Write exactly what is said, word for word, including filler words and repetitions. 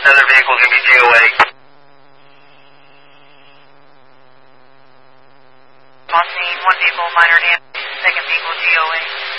Another vehicle is going to be G O A. On scene, one vehicle, minor damage. Second vehicle, G O A.